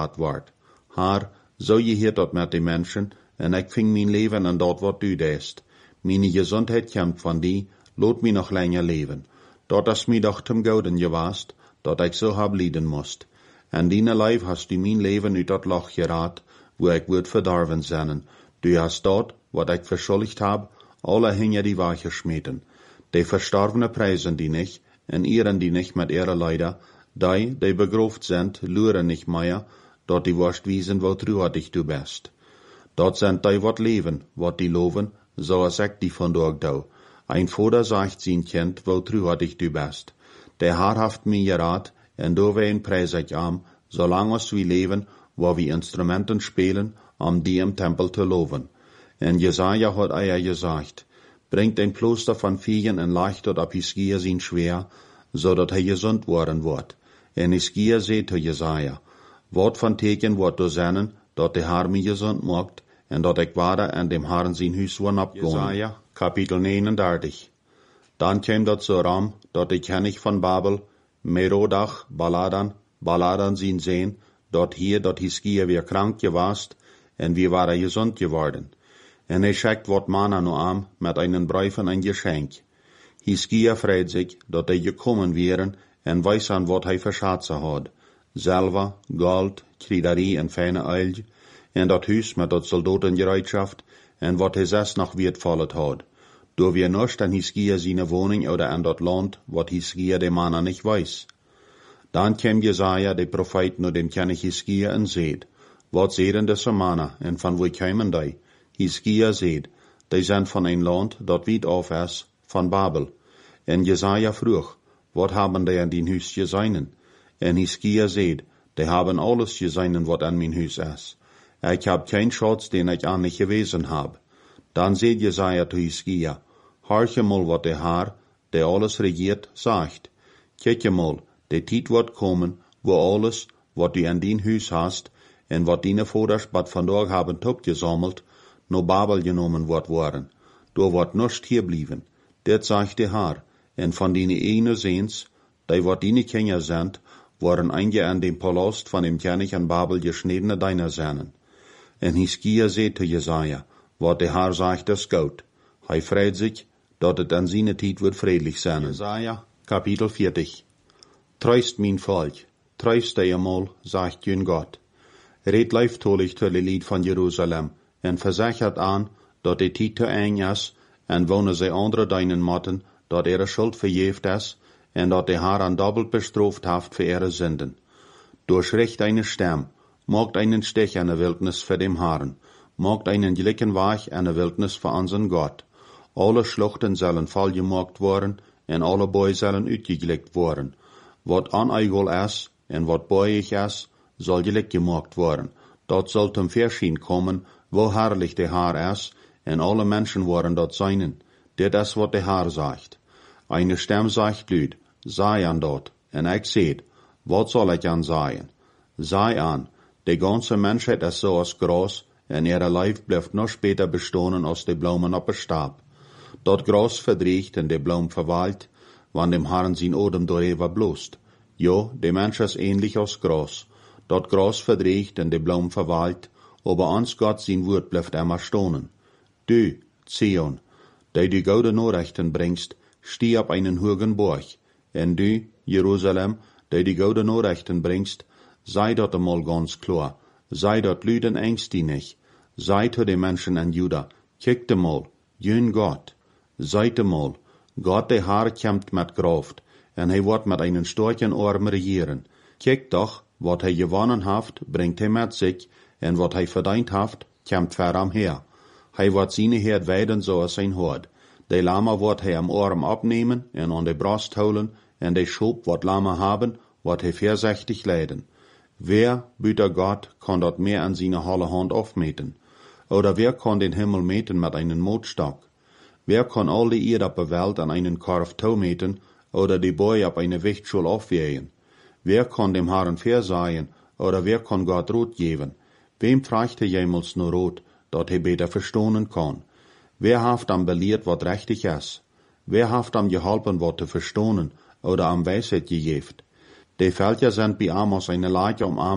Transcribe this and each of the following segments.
gehad wordt. Haar, zo je hier dat met de mensen, en ik ving mijn leven aan dat wat u deest. Mijn gezondheid komt van die, laat mij nog langer leven. Dat is mij doch zum Gouden geweest, dat ik zo heb lijden moest. En die lijf hast du mijn leven uit dat loch geraad, wo ik word verdorven zijn. Du hast dat, wat ik verschuldigd heb, alle hinger die weggeschmeten. Die Verstorvene prijzen die nicht, en ehren die nicht met ihre Leider, die begroofd sind, luren nicht mehr, dat die worst wiesen, wo truhartig du bist. Dat sind die wat leven, wat die loven, zoals ik die vandaag doe. Ein Vater sagt zijn kind, wo truhartig du bist. Der Herr haft mir geraad, en do wen prijs ik am, zolang als we leven, wo wir Instrumenten spelen, die im Tempel te loven. En Jesaja hat gesagt, bringt ein Kloster van Viegen en leicht dat op Hiskia zijn schwer, zodat hij gezond worden wordt. En Hiskia zei te Jesaja, wat van teken wordt door zennen, dat de Herr mij gezond maakt, en dat ik waarde en dem Herrn zijn huis worden opgaan. Jesaja, kapitel 39. Dan kwam dat zo ram, dat de König van Babel, Merodach, Baladan zien zijn, dat Hiskia weer krank geweest, en wir waren gezond geworden. En hij schickt wat Manna nu aan, met einen Brief en een geschenk. Hiskia freut sich, dat hij gekommen wären, en weiß an wat hij verschatsen had. Silber, Gold, Kriederie en fijne Öl, en dat huis met dat Soldatengereitschaft, en wat hij zes nog wertvollet had. Door wir nicht an Hiskia seine Wohnung oder an dat Land, wat Hiskia de Manna nicht weiß. Dan kwam Jesaja, de Prophet, nu dem König Hiskia en zeid, wat zeiden de Manna, en van wo kwamen die? Hiskia zeid, die zijn van een land dat weit af is, van Babel. En Jesaja vroeg, wat haben die an din huis gezeinen? En Hiskia zeid, die haben alles gezeinen wat an mijn huis is. Ik heb geen Schatz, den ik aan nicht gewesen heb. Dan zeid Jesaja zu Hiskia, horche mal wat de Herr, der alles regiert, sagt. Kijk mal, de tijd wordt komen, wo alles, wat du an din huis hast, en wat dine Voders bad vandaag haben topgesammelt, no Babel genomen worden. Du wordt nicht hier blijven. Dit sagt de Herr, en van dine ene zeens, die wat dine Kinder sind, worden einige an dem Palast van dem König an Babel geschnittene deiner seinen. En Hiskia zei zu Jesaja, wat de Herr sagt, is gut. Hij freut sich, dat het an seine tijd wird friedlich sein. Jesaja, kapitel 40. Treust mein Volk, treust die einmal, sagt jün Gott. Red leiftolig zu de Lied van Jerusalem, en verzekert aan, dat de tijd te eng is, en wonen zij andere deinen matten, dat ihre Schuld verjeft is, en dat de Herr an doppelt bestraft haft für ihre Sünden. Durchricht eine Stamm, macht einen Stich an der Wildnis für dem Herrn, macht einen glicken Weg an der Wildnis für unseren Gott. Alle Schluchten sollen vollgemacht worden, en alle Bäume sollen uitgeglikt worden. Wat aneigel is, en wat beuig is, soll gelikt gemacht worden. Dat soll zum Verschien kommen, wo herrlich der Herr is, en alle Menschen worden dat seinen. Dit is wat der Herr sagt. Eine Stimme sagt Lüd, sei an dort, en ik seht, wat soll ich an sagen? Sei an, die ganze Menschheit is so als Gras, en ihre Leib blijft noch später bestohnen als die Blumen op een Stab. Dat Gras verdriecht en de Blum verwalt, wann dem Herrn sein Odem doorheen bloest. Jo, de Mensch is ähnlich als Gras. Dat Gras verdriecht en de Blum verwalt, aber ans Gott sein Wort blijft immer stohnen. Du, Zion, die du gute Nachrichten bringst, steh op einen hohen Berg. En du, Jerusalem, die du gute Nachrichten bringst, sei dat einmal ganz klar. Sei dat Lüden ängstlich. Sei zu den Menschen in Juda, kijkt einmal, jün Gott. Seid einmal, Gott der Herr kämpft mit Kraft, en hij wordt met einen starken Arm regieren. Kijkt doch, wat hij gewonnen haft, bringt hij met zich, en wat hij verdient haft, kämpft ver am her. Hij wordt seine Herd weiden zoals zijn hoort. De Lama wordt hij am Arm abnehmen, en an de Brust holen, en de Schub wat Lama haben, wordt hij voorzichtig leiden. Wer, büter Gott, kann dat mehr an seine holle Hand aufmeten? Oder wer kann den Himmel meten mit einen Motstock? Wer kann all die Erde op de Welt an einen Korf Tau meten, oder die Bäume op eine Wichtschul aufwehen? Wer kann dem Herrn versagen, oder wer kann Gott Rot geben? Wem fragt er jemals nur Rot, dat hij beter verstonen kann? Wer haft am belehrt, wat richtig is? Wer haft am geholpen, wat te verstonen, oder am Weisheit gegeft? Die Völker sind bei Amos eine Leiche Armer,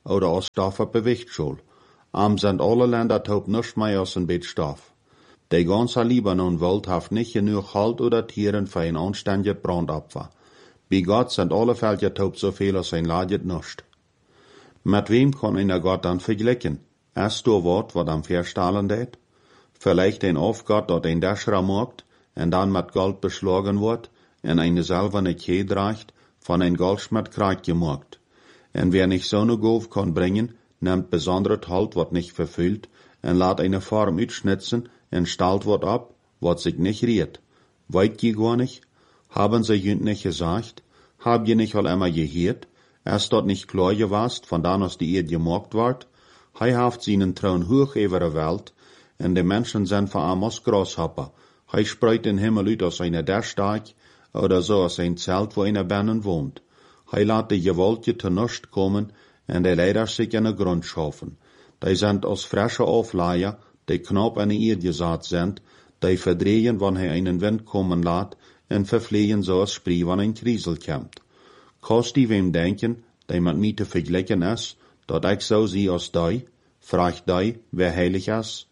oder als Stoff op bewicht schul. Am sind alle Länder taub nichts mehr als ein Bett Stoff. Die ganze Libanon-Welt hat nicht genug Halt oder Tieren für ein anständiges Brandopfer. Bei Gott sind alle Felder taub so viel als ein Ladet nicht. Mit wem kann einer Gott dann vergleichen? Erst du Wort, was am Verstahlen det? Vielleicht ein Aufgott, dort ein Däschra macht, und dann mit Gold beschlagen wird, und eine silberne Kette reicht, von ein Goldschmied Kreuz gemacht. Und wer nicht so ne Golf kann bringen, nimmt besondere Halt, wat nicht verfüllt, und lässt eine Form utschnitzen, und stellt wat ab, wat sich nicht riert. Weit je gar nicht? Haben sie jünd nicht gesagt? Hab je nicht all immer gehört? Erst dort nicht klar gewast, von dann aus die Erde gemacht ward? Hei haft seinen Thron hoch über der Welt, und die Menschen sind vor allem als Grashopper. Hei spreit den Himmel ut aus einer Däschsteig, oder so aus ein Zelt, wo einer Binnen wohnt. Hei lässt die Gewaltje zu Nust kommen, und die Leider sich in den Grund schaffen. Die sind als frische Aufleier, die knapp an die Erde gesät sind, die verdrehen, wann hij einen Wind kommen lässt, und verfliehen so als Spree, wann ein Kriesel kommt. Kannst die wem denken, die mit mir zu vergleichen ist, dat ich so sie als die? Fragt die, wer heilig ist?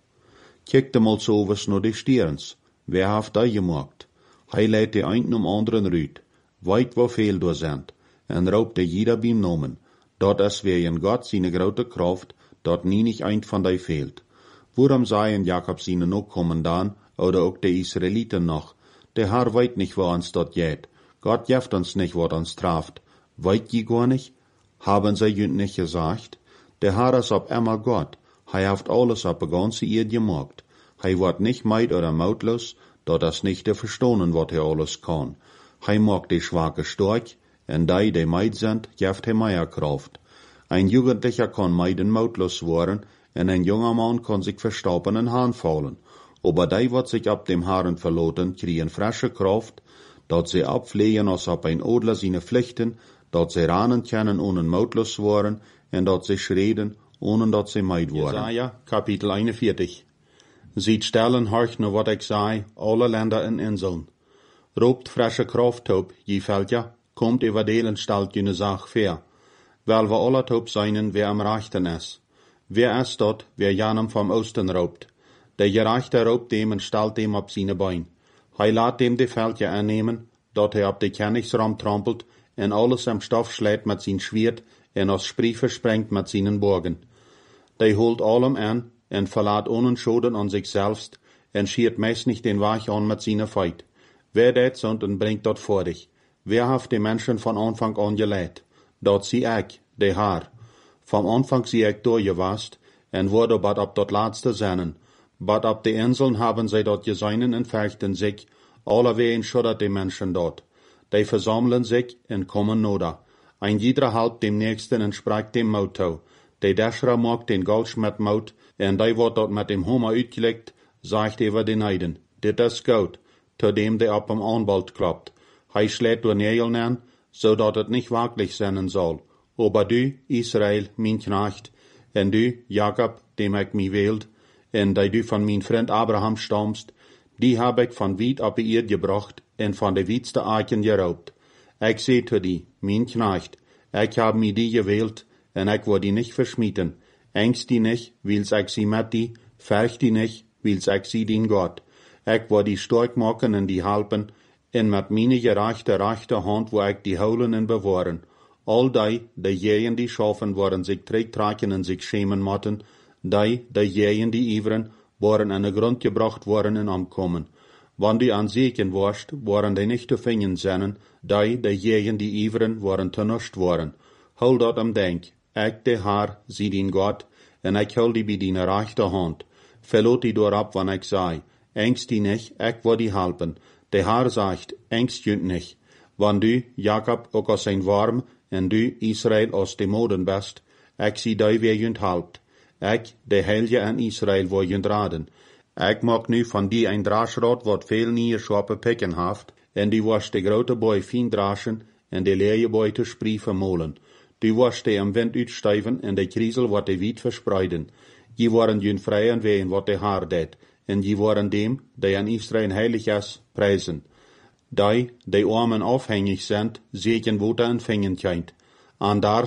Kijkt mal so was nur die Stierens. Wer hat die gemacht? Hij leidt die einen anderen rüt. Weit wo viel da sind, und raubt jeder beim Namen. Dort ist wer in Gott seine große Kraft, dort nie nicht ein von die fehlt. Worum seien Jakob seine noch kommen dann, oder auch die Israeliten noch? Der Herr weit nicht, wo uns dort geht. Gott jeft uns nicht, wo uns traft. Weit je gar nicht? Haben sie jünd nicht gesagt? Der Herr ist ab immer Gott. Hij haft alles ab der ganze Erde gemacht. Hij wird nicht meid oder mautlos, dort das nicht der verstohnen, wat er alles kann. Hij macht die Schwache stark, und die meid sind, jeft hij mehr Kraft. Ein Jugendlicher kann meiden mautlos worden, und ein junger Mann kann sich verstauben in Hahn fallen. Aber die, wat sich ab dem Haaren verloten, kriegen frische Kraft, dort sie abflehen als ab ein Adler seine Pflichten, dort sie ranen können, ohne mautlos worden, und dort sie schreden, ohne dort sie meid worden. Jesaja, Kapitel 41. Sieht stellen, horch nur wat ich sei, alle Länder und Inseln. Robt frische Kraft op, je Völker, kommt über delen stalt jene Sach fair. Weil wir alle top seinen, wer am Rechten ist. Wer ist dort, wer janem vom Osten raubt? Der Gerechte raubt dem und stellt dem ab seine Bein. Hij lässt dem die Völker annehmen, dort er ab die Königsraum trampelt, und alles am Stoff schlägt mit sein Schwert, und aus Spree versprengt mit seinen Burgen. Der holt allem an, und verlässt ohne Schaden an sich selbst, und schiert meist nicht den Weg an mit seiner Feit. Wer det sind und bringt dort vor dich? Wer hat die Menschen von Anfang an gelehrt? Dort sie ich, der Herr. Vom Anfang sie ich durchgewast, und wurde bad ab dort letzte seinen. Bad ab die Inseln haben sie dort geseinen und fechten sich, allerwein schuddert die Menschen dort. Die versammeln sich und kommen noda. Ein jeder halb dem Nächsten und spricht dem Motto. Die Däschra mag den Goldschmied Maut, und die wird dort mit dem Hummer uitgelegt, sagt über den Heiden. Dit ist gut, zu dem der ab am Anwalt klappt. Hij schlägt door Nägeln an, so dat het nicht wirklich sein soll. Aber du, Israel, mein Knecht, und du, Jakob, dem ich mich wählt, und die du von mein Freund Abraham stammst, die hab ich von weit ab die Erde gebracht, und von der weitste Eichen geraubt. Ich seh zu die, mein Knecht, ich hab mir die gewählt, und ich will die nicht verschmieden. Ängst die nicht, wils ich sie mit die, fürcht die nicht, wils ich sie den Gott. Ich will die stark machen und die halpen, und mit meine gerechte rechte Hand wo ich die holen und bewahren. All die jähen die schaffen, waren sich trägtragen und sich schämen motten, die jähen die iveren, waren an den Grund gebracht worden und ankommen. Wann die an Segen warst, waren die nicht zu finden seinen, die jähen die iveren, waren zu nichts worden. Hol dort am Denk, ich der Herr, sie den Gott, und ich hol die bei deiner rechten Hand. Verlot die door ab, wann ich sei, ängst die nicht, ich will die halpen. Der Herr sagt, ängst jünd nicht. Wann du, Jakob, auch aus ein Warm, und du, Israel, aus dem Moden bist, ich sie die wer jünd halbt. Ich, der Heilige an Israel, wo jünd raden. Ich mag nu von die ein Draschrad, wat viel nie scharpe Picken haft, und die was de grote Boy fein draschen, und de leere Boy te Spree vermolen. Die was de am Wind uitstuiven, und de Kriesel wat de Wied verspreiden. Die waren jünd frei en ween wat de Haar deed. En die waren dem, die an Israel heilig is, preisen. Die armen afhängig sind, segen wo der empfangen könnt. Andarst,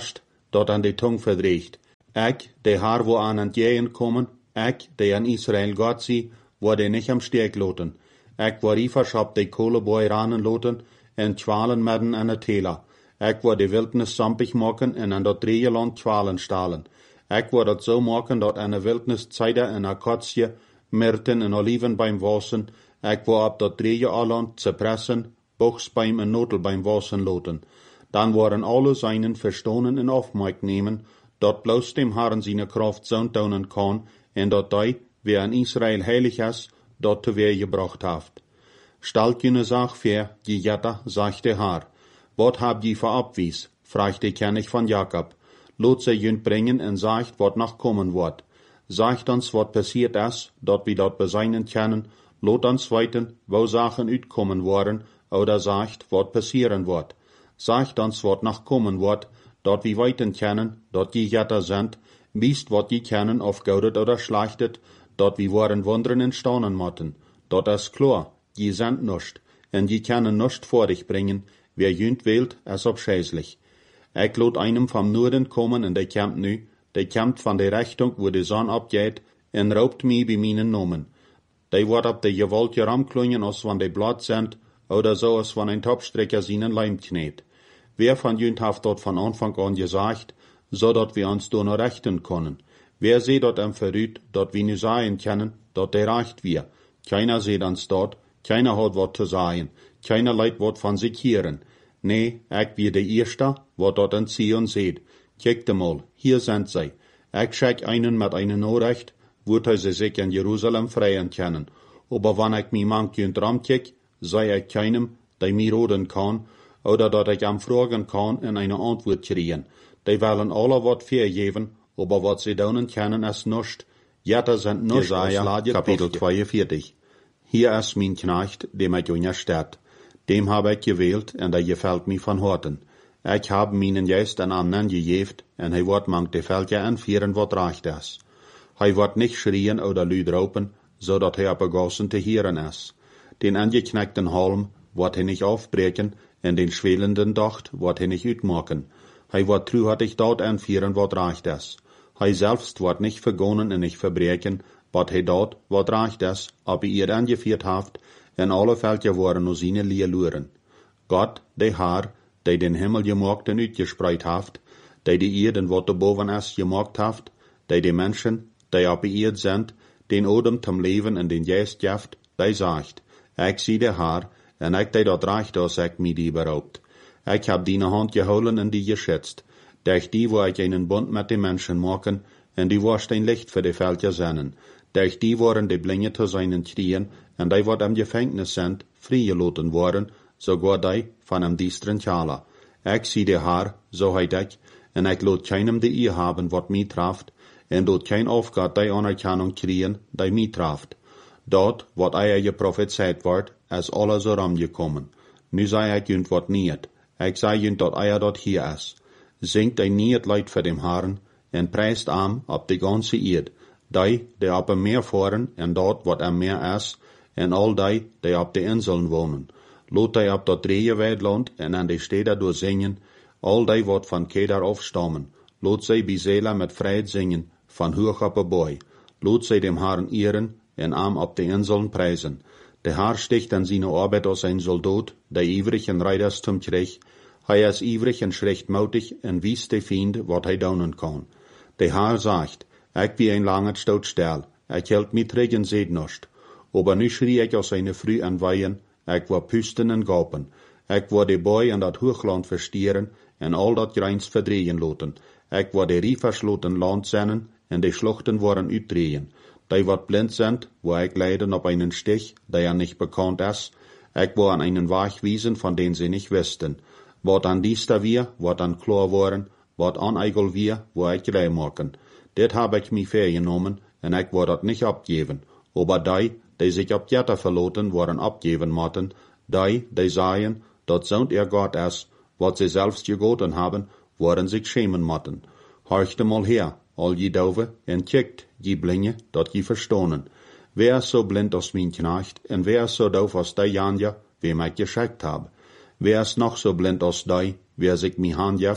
dort an die Tung verdreigt. Ik, die haar wo an het jeën komen, ik, die an Israel Gott zie, word nicht am Steek loten. Ik word Iverschap die Kohleboy ranen loten, en Schwalen medden an de Tela. Ik word die Wildnis sampig maken en an dat Drieland Schwalen stalen. Ik word het zo maken dat an de Wildnis Zeide en Akazie, Myrten en Oliven beim wassen. Ik word op dat Drieland Zypressen, Buchsbeim en Notelbeim wassen loten. Dan worden alle seinen verstonen en afmaak nemen, dat bloos dem Herren seine Kraft zo'n tonen kan, en dat hij, wie an Israel heilig is, dat teweer gebracht heeft. Stalt jene Sach ver, die Jetta, sagt der Herr. Wat hab je voor abwies? Fragt de König van Jakob. Lot ze jünt bringen en sagt, wat noch kommen wordt. Sagt ons wat passiert is, dat we dat beseinen kennen. Lot ons weten, wo Sachen uitkommen worden, oder sagt, wat passieren wordt. Sagt ons wat noch kommen wordt, dat we weten kennen, dat je Jetta sind, wiest wat je kennen, of goudet oder schlechtet, dat we worden wonderen en staunen motten. Dat is klar, je sind nuscht, en je kennen nuscht vor dich bringen, wer jünt wählt, is abscheißlich. Ik lot einem vom Norden kommen en der kämpt nu, der kämpt van der Richtung, wo die Sonne abgeht, en raubt mij bij mijn nomen. Die wordt op de gewoltje ramklungen, als van de blad sind, oder so als van ein Topstrecker seinen Leim kneet. Wer von jünt haft dort von Anfang an gesagt, so dat wir uns da noch rechten können. Wer seht dort am Verrüt, dat wir nu sagen können, dat der reicht wir. Keiner seht uns dort, keiner hat wat zu sagen, keiner leit wat von sich hören. Nee, ich wie der Erste, wat dort an Zion seht. Kijkt mal, hier sind sie. Ich schick einen mit einer Nachricht, wo sie sich in Jerusalem freien können. Aber wenn ich mich manchmal dran kick, sei ich keinem, der mir roden kann, oder dat ich am fragen kann en eine Antwort kriegen. Die wollen alle wat vergeben, aber wat sie daunen können ist nuscht. Jette sind nuscht. Jesaja, Kapitel 42. Hier ist mein Knecht, dem ich untersteht. Dem habe ich gewählt, en der gefällt mir von Horten. Ich habe meinen Geist an anderen gegeben, en hij wird mank de Völker anführen, wat recht ist. Hij wird nicht schrien oder lüd ropen, so dat hij begossen te hören ist. Den angeknackten Halm wird hij nicht aufbrechen, en den schwelenden Docht wird hij nicht uitmaken. Hij wird truhartig dort anführen, wat recht ist. Hij selbst wird nicht vergonnen en nicht verbrechen, wat hij dort, wat recht ist, ob ihr angeführt haft, en alle Völker worden nur seine Leerluren. Gott, der Herr, der den Himmel gemacht en uitgespreid haft, der die Erden, wat erboven ist, gemacht haft, der die Menschen, die op die Erde sind, den Odem zum Leben en den Geist jaft, der sagt, ich zie der Herr, en ik deed dat recht als ik mij die beraubt. Ik heb die Hand gehouden en die geschützt. Durch die wo ich einen Bund mit den Menschen machen, en die warst ein Licht für die Völker sennen. Durch die waren die Blinde zu seinen Knien, en die wat am Gefängnis sind, freigelassen worden, sogar die von am diesteren Tjaler. Ich zie der Herr, so heit ich, en ich lot keinem die ihr haben, wat mich traft, en lot kein Aufgabe die Anerkennung kriegen, die mich traft. Dort, wat eier je prophezeit wordt, is alles gekommen. Nu zei ik junt wat niet. Ik zei junt dat eier dat hier is. Zingt ein niet leid voor dem Herren, en prijst am op de ganze Erde. Die op een meer voeren, en dat wat am meer is, en al die op de inseln wonen. Lot die op dat Dreieweidland, en aan de steden door zingen, al die wat van Kedar afstammen. Lot zij bij Zela met vrijheid zingen, van hoog op een boy. Lot zij dem Herren ehren, en am op de inseln prijzen. De Herr sticht an seine Arbeit als ein Soldat, der ivrig en Reiders zum Krieg. Hij is ivrig en schrechtmautig en wies de Fiend wat hij daunen kan. De Herr sagt, ich wie ein langer Stoutstell, ich hält mit Regen seht nost. Aber nu schrie ich aus seine Früh an Weihen, ich war Püsten en Gapen. Ich war de Boy an dat Hochland verstieren, en al dat Greins verdrehen loten. Ich war de Rieversloten Land sennen, en de Schluchten waren uitdrehen. Die wat blind sind, wo ich leiden op einen Stich, der ja nicht bekannt ist. Ich war an einen Weg wiesen, von den sie nicht wussten. Wat an dies da wir, wat an klar waren, wat an eigel wir, wo ich rei machen. Dit habe ich mich vergenommen, en ich war dat nicht abgeben. Aber die sich ab Jetta verloten, waren abgeben motten. Die sagen, dat zo'n Gott ist, wat sie selbst gegoten haben, waren sich schämen motten. Horchte mal her, all je Dove, en kijkt, je Blinde, dat je verstonen. Wer is so blind als mijn Knecht, en wer is so doof als die Janja, wem ik geschickt heb? Wer is nog so blind als die, wer sich mi handjeft,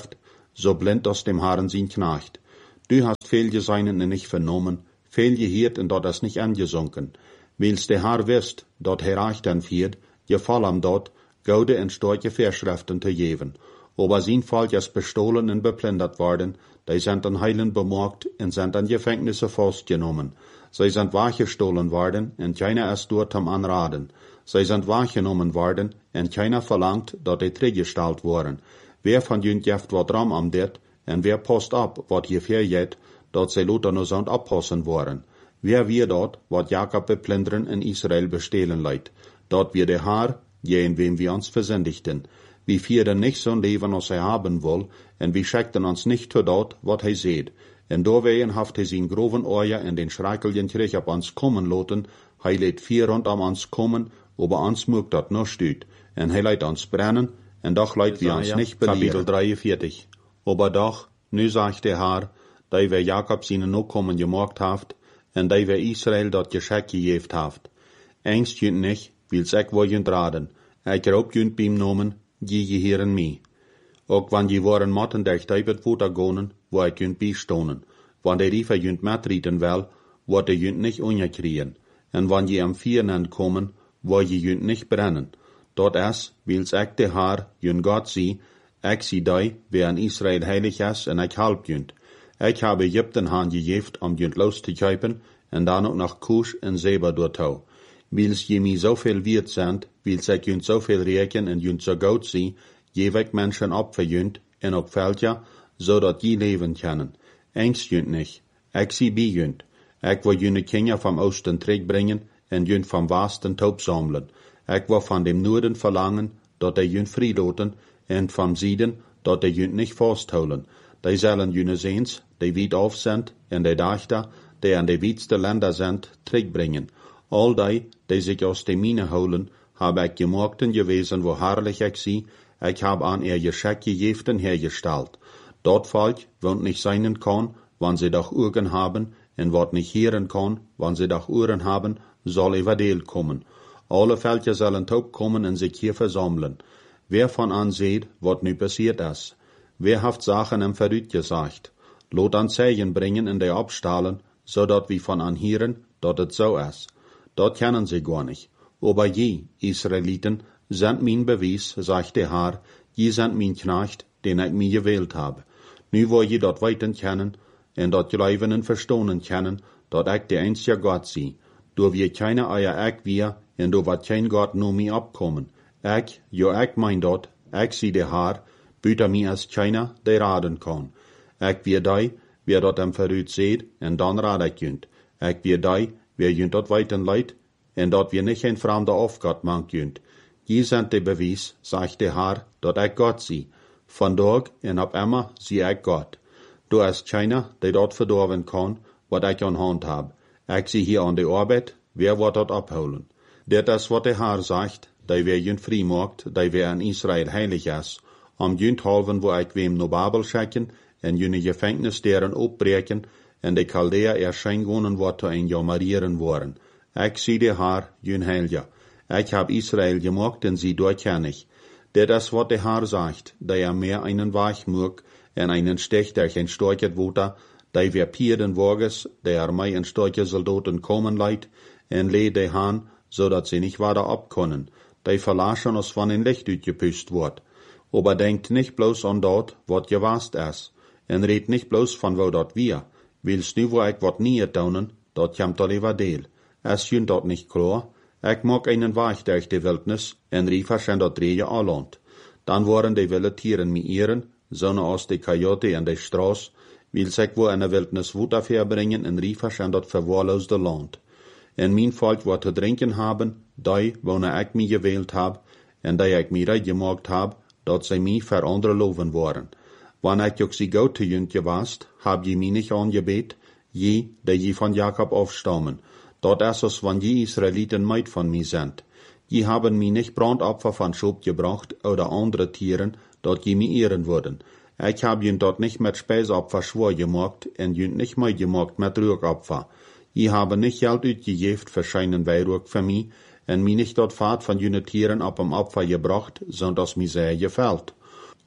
so blind aus dem Herrn sein Knecht. Du hast viel geseinen und nicht vernommen, viel gehiert und dort ist nicht angesunken. Weil's der Herr wisst, dort erreicht dann viert, gefall am dort, gode und starke Verschriften zu geben. Aber sein Volk ist bestohlen und beplündert worden, die sind an Heilen bemorgt und sind an Gefängnisse festgenommen. Sie sind wachgestohlen worden und keiner ist dort am Anraden. Sie sind wahrgenommen worden und keiner verlangt, dass die zurückgestellt worden. Wer von jünt jeft wat ram am dit, en wer post ab, wat hier verjet, dat sie Luther no sound abpassen worden. Wer wir dort, wat Jakob beplündern in Israel bestehlen leid. Dort wir der Herr, je in wem wir uns versündigten. Wir vieren nicht so'n Leben, als er haben will, en wir scheckten uns nicht zu dort, wat hij seht. En doorwegen haft hij zijn groven Eier in den schreikeljen Krieg op ons kommen loten, hij lädt 4 rondom ons kommen, aber ons mugt dat no stüt, en hij leidt ons brennen, en doch leidt wir uns nicht belieren. Kapitel 43. Aber doch, nu sagt der Herr, dat wir Jakob seine Nachkommen gemocht haft, en dat wir Israel dat Geschenk gegeft haft. Engst jünt nicht, wils ik wo jünt raden, ik roop jünt beim nomen, je gehieren mi. Ook wann je waren matten der Steibet voter gonen, wo ik jünt bistonen. Wann der Riefer jünt matrieten wel, wordt de jünt nicht ungekrien. En wann je am Vieren kommen, wo je jünt nicht brennen. Dort is, wils ik de Haar, jünt Gott zie, ik zie die, wer in Israel heilig is, en ik halb jünt. Ik habe Ägypten haan gegeeft om jünt los te kuipen, en dan ook nog Kusch en Seba doortouw. Wils je mi zoveel wiert sind, wils ik jünt zoveel reken en jünt zo goed zie, geef ik mensen op voor jünt, en ook veldja, zodat je leven kunnen. Engst jünt nicht. Ik zie bij jünt. Ik wil jüne Kinder vom Osten terugbringen, en jünt vom Westen taub sammeln. Ik wil van dem Noorden verlangen, dat de jünt friedloten, en vom Süden, dat de jünt nicht vasthouden. Die zullen jüne Seens, die weit auf sind, en die Dachter, die an de weitste Länder sind, terugbringen. All die sich aus de Mine holen, habe ich gemochten gewesen, wo herrlich ich sie, ich habe an ihr Geschenk gegeben hergestellt. Dort Volk, wohnt nicht sein kann, wann sie doch Augen haben, en wat nicht hören kann, wann sie doch Ohren haben, soll überdeelt kommen. Alle Völker sollen taub kommen und sich hier versammeln. Wer von an seht, wat nu passiert ist? Wer haft Sachen im Verrüt gesagt? Lot an Zeichen bringen in der Abstahlen, so dat wir von an hören, dat het so ist. Dort kennen sie gar nicht. Aber je, Israeliten, sind mein Beweis, sagt der Herr, je sind mein Knecht, den ich mir gewählt habe. Nu wo je dort weiten kennen, en dort glauben und verstohnen kennen, dat ich der einzige Gott sie. Do wir keine Eier ich wir, en do wat kein Gott nur mir abkommen. Ich mein dort, ich sie der Herr, büter mir als keiner, der raden kann. Ich wir die, wer dort am Verrüt seht, en dann rad ich jünt. Ich wir die, wer jünt dort weiten leid, en dort wir nicht ein fremder Aufgott mangt jünt. Je sind de Beweis, sagt der Herr, dat ich Gott sie. Von dort en ab immer sie ich Gott. Du ist keiner, der dort verdorben kann, wat ich an Hand hab. Ich sie hier an der Arbeit, wer wird dort abholen? Det ist, wat der Herr sagt, die wer jünt frei macht, die wer in Israel heilig ist, am jünt halven, wo ich wem no Babel schicken, en jüne Gefängnis deren opbreken, en de Chaldea erscheinen wat ein Jahr marieren worden. Ich sie der Herr, jün Heilja. Ich hab Israel gemacht, en sie durchkenn ich. Det ist, wat der Herr sagt, der mehr einen Weich mag, en einen Stech, der ein Storchet Wuter, der wer Pierden Woges, der mei en Storche Soldaten kommen leid, en leh de Han, so dat sie nicht weiter abkönnen, der verlaschen uns von den Licht utgepüst wird. Aber denkt nicht bloß an dort, wat gewast ist, en red nicht bloß von wo dort wir. Willst nu wo ich wat nie taunen, dort kommt all überdeel. Es jünt dort nicht klar. Ich mag einen Weich durch die Wildnis, en riefer schon dort drehe alland. Dann waren die wilde Tieren miieren, sonne aus de Coyote en de Straß, will sich wo in der Wildnis Wutter verbringen, en riefer schon dort verwahrloste Land. En mein Volk wat zu trinken haben, die, wo ich mich gewählt hab, en die ich mir reid gemacht hab, dat sie mich für andere loven waren. Wann ich auch sie gut zu jünt gewast, hab je mich nicht angebet, je, der je von Jakob aufstammen. Dort ist es, wann je Israeliten meid von mir sind. Je haben mir nicht Brandopfer von Schub gebracht oder andere Tieren, dort je mir ehren würden. Ich hab jünt dort nicht mit Speisopfer schwor gemacht, en jünt nicht meid gemacht mit Rühropfer. Je haben nicht Geld utgegeben für scheinen Weihrug für mich, en mir nicht dort Fahrt von jüne Tieren ab am Opfer gebracht, sondern das mir sehr gefällt.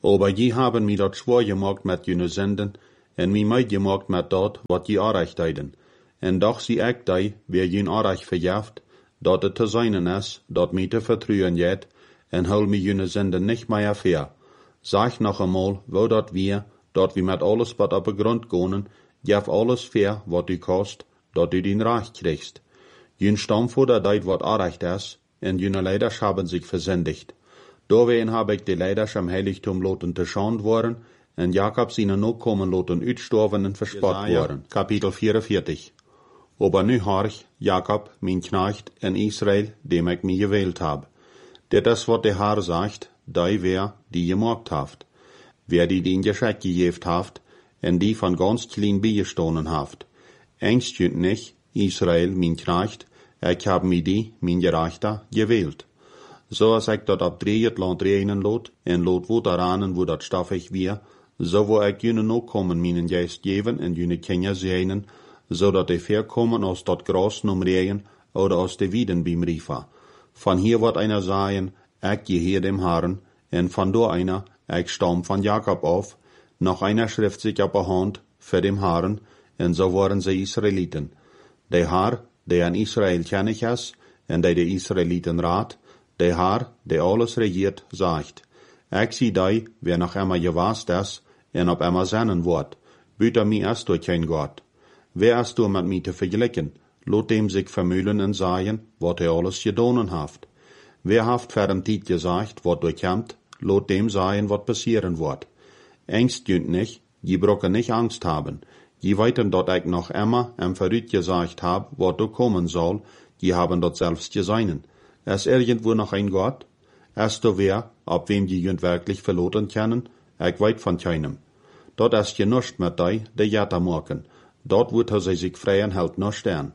Aber je haben mi dat schwor gemaakt met jene zenden, en mi meid gemaakt met dat, wat je aanrecht deiden. En doch zie ik die, weer jen aanrecht verjaft, dat het te zijnen is, dat mi te vertrouwen jet, en hul mi jene zenden nicht meer ver. Sag noch einmal, wo dat wir met alles wat op de grond gonen, jef alles ver, wat u kost, dat u den Reich kriegst. Jün Stammvater deit wat aanrecht is, en jene Leiders haben sich versendigt. Doorheen heb ik de Leiders am Heiligtum loten te schand worden, en Jakob seine Nachkommen loten uitstorven en verspot worden. Kapitel 44. Aber nu horch, Jakob, mijn knecht, en Israel, dem ik mij gewählt heb. Dit is wat de Herr sagt, die wer die gemaakt heeft. Wer die den Geschenk gegeven heeft, en die van ganz klein bijgestonen heeft. Engst jünt nicht, Israel, mijn knecht, ik heb mij die, mijn gerechter, gewählt. Zoals ik dat op 3 het land regnen lot, en lot wo daran wo dat staffig weer, zo wil ik jullie ook komen mijn geest geven en jullie kinderen zijnen, zodat de verkomen als dat gras nom regen, oder aus de wieden beim Rifa. Van hier wordt einer sagen, ik geheer dem Herrn, en van door einer, ik stam van Jakob auf, noch einer schrift sich op de hand, für dem Herrn, en so waren sie Israeliten. De Herr, der an Israel kennig is, en der de Israeliten raad, de Herr, der alles regiert, sagt, ik zie die, wer noch immer gewast is, en op immer seinen wordt, büter mi erst durch kein Gott. Wer ist du mit mir te vergleichen, lot dem sich vermühlen en sagen, wat alles gedonen haft. Wer haft für den Tiet gesagt, wat durchkämmt, lot dem sagen, wat passieren wird. Ängst jünt nicht, je brocken nicht Angst haben. Je weiten dort ich noch immer verrückt gesagt hab, wat du kommen soll, je haben dort selbst geseinen. Es irgendwo noch ein Gott? Erst du wer, ob wem die jünt wirklich verloren kennen? Ich weit von keinem. Dort ist je nuscht mit die Jetta morgen. Dort wird sie sich freien hält noch stern.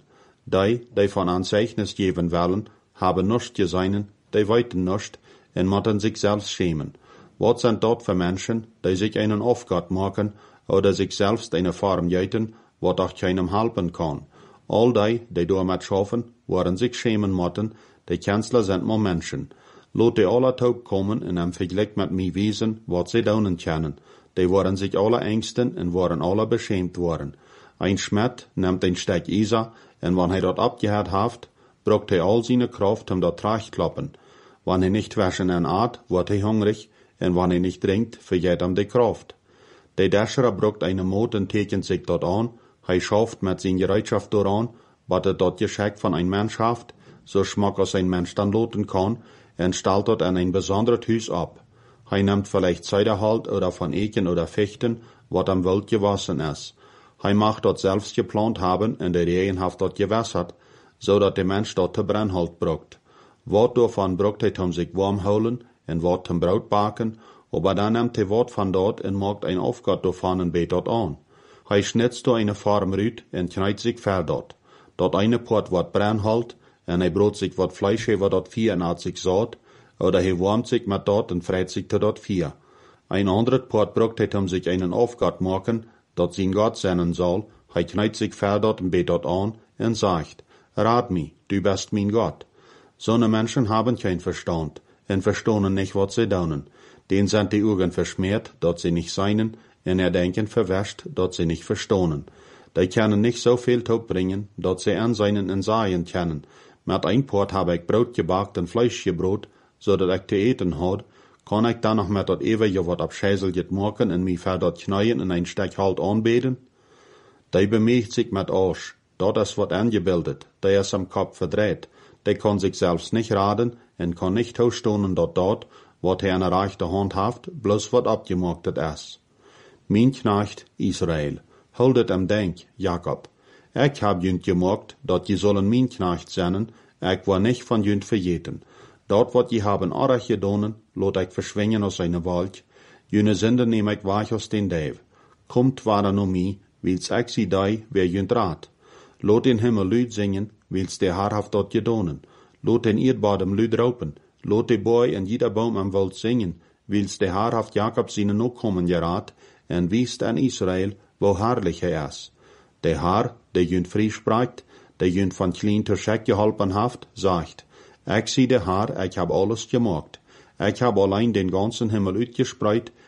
Die von Anzeichnis geben wollen, haben nuscht geseinen, die weiten nuscht, en motten sich selbst schämen. Was sind dort für Menschen, die sich einen Aufgott machen, oder sich selbst eine Form jäten, wat auch keinem helfen kann. All die damit schaffen, waren sich schämen motten, die Kanzler sind nur Menschen. Lot die alle taub kommen in einem Vergleich mit mir wiesen, wat sie daunen kennen. Die waren sich alle ängsten und waren alle beschämt worden. Ein Schmied nimmt ein Stück Isa, en wann hij dat abgehört haft, braucht hij all seine Kraft dat Tracht kloppen. Wann hij nicht waschen en aat, wordt hij hungrig, en wann hij nicht trinkt, vergeht hem de Kraft. De Däscherer braucht eine Mot en tekent sich dort an, hij schafft mit sein Gereitschaft doran, wat dort Geschenk von ein Mensch haft, so schmack als ein Mensch dann loten kann, en stellt dort an ein besonderes Hüs ab. Hij nimmt vielleicht Zeiderhalt oder von Eken oder Fechten, wat am Welt gewassen ist. Hij mag dort selbst geplant haben, en der Regen haft dort gewässert, so dat der Mensch dort te Brennholz braucht. Wat davon braucht hij om sich warm holen, en wat zum Brot baken, aber dann nimmt hij wat van dort en maakt ein Aufgott davon en bet dort an. Hij schnitzt do eine Form rüt en kneit sich ver dort. Dort eine Port wat Brennholz, en hij brot sich wat Fleisch over dort vier en hat sich saat, oder hij warmt sich mit dort en freit sich te dort vier. Ein anderes Port braucht hij om sich einen Aufgott machen, dat zijn Gott sein soll, hij kneit sich ver dort en bet dort an, en sagt, Rat mi, du bist mein Gott. Sonne Menschen haben kein Verstand, en verstonen nicht, wat sie daunen. Den sind die Augen verschmiert, dat sie nicht seinen, en denken verwäscht, dat sie nicht verstonen. Die können nicht so viel Taub bringen, dat sie an seinen en Saien kennen. Mit ein Port habe ich Brot gebackt en Fleisch gebrot, so dat ich te eten had, kann ich dann noch mit dat ewige wat abscheiselget machen en mi ver dat kneien in ein Stück halt anbeten? Die bemächt sich mit Arsch, dat is wat angebildet, der is am Kopf verdreht, der kann sich selbst nicht raden en kann nicht hochstonen dort, wat er in der rechten Hand haft, bloß wat abgemachtet is. Mein Knecht Israel, holdet am Denk, Jakob. Ich hab jünt gemacht, dat je sollen mein Knecht sein, ich war nicht von jünt verjeten. Dort wat je haben arach gedonen, lot ich verschwingen aus seine Wald, jüne Sinde nehm ich weich aus den Däv. Kommt ware no mi, wils ich sie dei, wer jünt rat. Lot den Himmel Lüd singen, wils der Herr haft dort gedonen. Lot den Erdbadem Lüd raupen, lot de Boy en jeder Baum am Wald singen, wils der Herr haft Jakob seine Nachkommen gerat, en wiest an Israel, wo herrlich er is. Der Herr, der jünt frie spricht, der jünt von klein zur Scheck geholpen haft, sagt, ich sieh der Herr, ich hab alles gemacht. Ich hab allein den ganzen Himmel uitgespreit,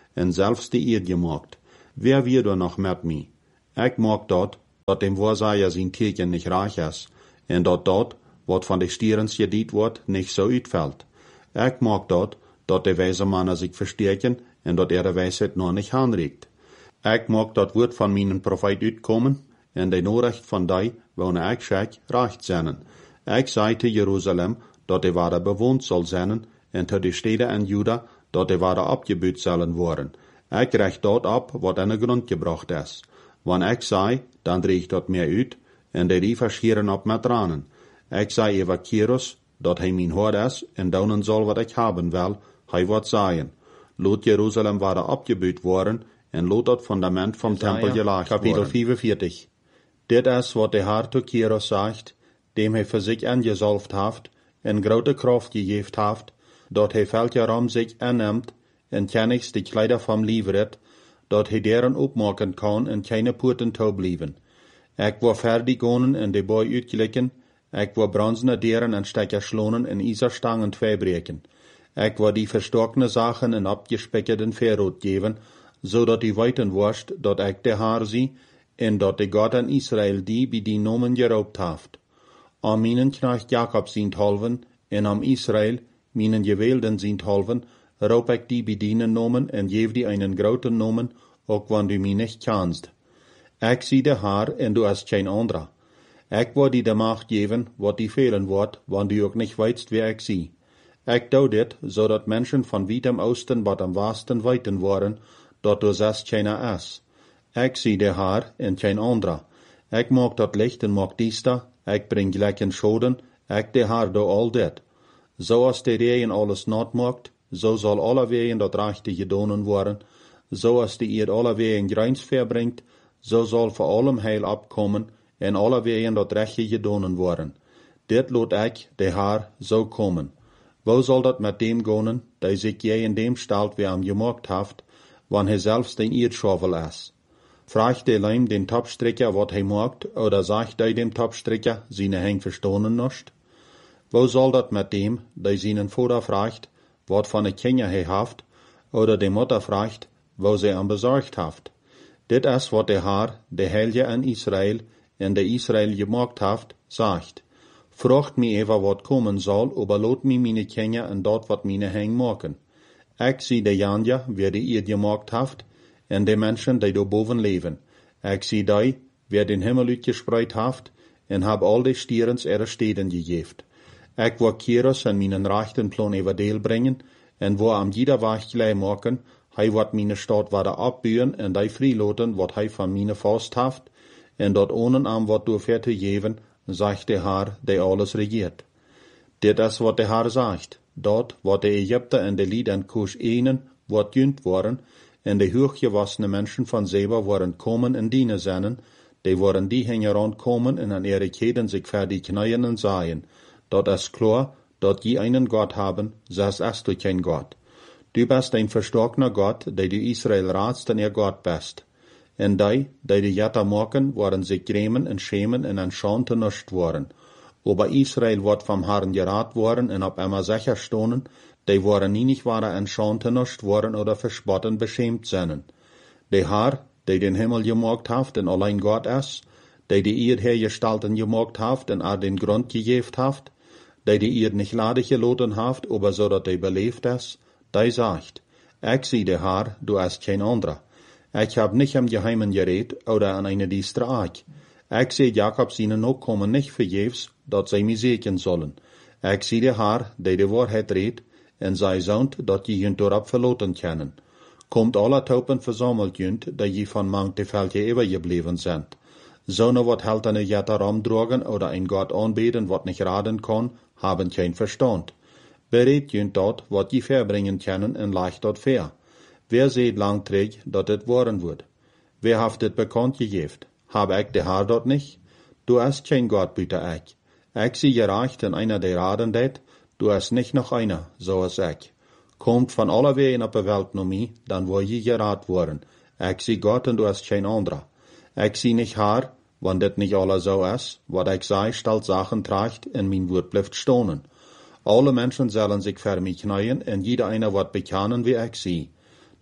en zelfs die eerd gemaakt. Wer wir da noch met mij? Ik mag dat dem Wahrsager zijn teken nicht reich is, en dat wat van de stierens gediet wordt, nicht so uitfällt. Ik mag dat de wijze mannen zich versterken, en dat de wijsheid nog nicht aanreikt. Ik mag dat woord van mijn profeet uitkomen, en de noorrecht van die, wonen ik schijk, recht zijn. Ik zei te Jeruzalem, dat de ware bewoond zal zijn, en te de steden in Juda, dat de ware opgebuut zullen worden. Ik recht dat op, wat in de grond gebracht is. Wanneer ik zei, dan dreig dat meer uit, en de rievers schieren op met tranen. Ik zei Eva Kyrus, dat hij mijn hoord is, en doen zal wat ik hebben wil, hij wat zeggen. Laat Jeruzalem ware opgebuut worden, en laat dat fundament vom tempel gelaagd worden. Kapitel 45. Dit is wat de Heer tot Kyrus zegt, dem hij voor zich ingezalfd heeft, en grote kracht gegeven heeft, dat hij veltjaram zich aanneemt, en kennigs de kleider vom lieveret, dat hij deren opmaken kan en keine poorten toe blijven. Ik wil fertig gaan en de boy uitklikken, ik wil bronzene deren en stekker slonen en iserstangen tweebreken. Ik wil die verstokene zaken en opgespekkeden verrood geven, zodat die weten worst, dat ik de Heer zie, en dat de God in Israël die bij die nomen geroopt heeft. Am minen knecht Jacob zijn halven, en am Israël, minen gewählden zijn halven, roep ik die bedienen nomen en geef die einen groten nomen, ook wanneer du mij niet kennst. Ik zie de Heer en du hast geen andere. Ik wil die de macht geven, wat die fehlen wordt, wanneer du ook niet weißt, wie ik zie. Ik doe dit, zodat mensen van weit am Osten wat am Westen weten worden, dat du zes keiner is. Ik zie de Heer en geen andere. Ik maak dat licht en maak diester, ik breng gelijken schoden, ik de Heer doe al dit. Zoals de regen alles nat maakt, zo zal alle wegen dat rechte gedonen worden. Zoals de eerd alle wegen grijns verbrengt, zo zal voor allem heil opkomen, en alle wegen dat rechte gedonen worden. Dit laat ik, de Heer, zo komen. Wo zal dat met dem gaan, die zich jij in dem stelt wie hem gemaakt heeft, wanneer hij zelfs den Erdschauvel is? Vraagt de Leim den Topstricker wat hij maakt, oder sagt hij dem Topstricker, seine heng verstonen nicht? Wo zal dat met dem, die seinen Vater vraagt, wat van de Kinder hij heeft, oder de Mutter vraagt, wo sie am bezorgd heeft? Dit is wat de Heer, de Heilige in Israël, en de Israël gemaakt heeft, zegt. Vraagt mij even wat komen zal, aber laat mij meine Kinder en dat wat meine heng maken. Ik zie de Janja, wie de eerd gemaakt heeft, en de mensen die daarboven leven. Ik zie die, wie den Himmel uitgespreid heeft, en heb al de stierens ihre steden gegeven. Ik wil Kyrus en mijn rechten plan even deel brengen, en wil am jeder weg gleich maken, hij wat meine stad werde opbuien, en die vrijlaten wat hij van meine vast heeft, en dat ohne am wat door ver te geven, zegt de Heer, die alles regiert. Dit is wat de Heer zegt, dat wat de Egypten en de Lieden koos enen, wat junt worden, en de hooggewassene mensen van Seba worden komen en dienen zijn, die worden die heen komen en aan ihre Keden zich verdig knien en zeggen, dat is klar, dat je einen Gott haben, zes ist du kein Gott. Du bist ein verstockner Gott, die du Israel ratst en ihr Gott bist. En die de Jetter maken, worden zich grämen en schämen en an Schande nicht worden. Aber Israel wordt vom Herrn geraten worden en op immer sicher stonen, die worden nie nicht waren an Schande nicht worden oder verspotten beschämt zijn. De Herr, die den Himmel gemaakt heeft en allein Gott ist, die Erd hergestalten gemaakt heeft en den Grund gegeven heeft, die Erd nicht ladig gelaten heeft, aber so dat die beleefd is, die sagt, ik zie de Herr, du ist kein anderer. Ik heb nicht im Geheimen geredet oder an eine diestre Eik. Ik zie Jakob seinen Nachkommen nicht vergeefs, dat zij mij zeken sollen. Ik zie de Herr, die de Wahrheit redt, en zij zond, dat je junt daarop verloten kennen. Komt alle Taupen verzameld junt, dat je van mank de Veltje übergebleven zijn. Zonen wat heltene Jetter omdrogen oder ein Gott aanbeden wat nicht raden kan, haben kein Verstand. Beredt junt dat, wat je verbringen kennen, en leicht dat ver. Wer seht langträg, dat het worden wordt? Wer heeft het bekannt gegeven? Hab ik de Herr dat nicht? Du ist kein Gott, bitte ik. Ik zie gereicht in einer der raden det, du ist nicht noch einer, so als ik. Kommt von aller wegen op de Welt nur mij, dan wil je geraad worden. Ik zie Gott en du ist kein anderer. Ik zie nicht Herr, wann dit nicht alle so is, wat ik zei, stelt Sachen tracht en mijn woord blijft stonen. Alle mensen zullen zich voor mij knien en jeder einer wordt bekennen wie ik zie.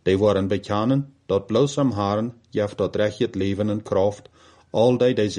Die waren bekennen, dat bloos am Herrn geeft dat recht het leven en kracht, all die